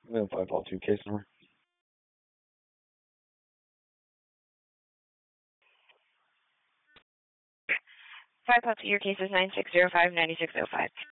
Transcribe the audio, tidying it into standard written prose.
We have 502 case number. 502, your case is 9605-9605.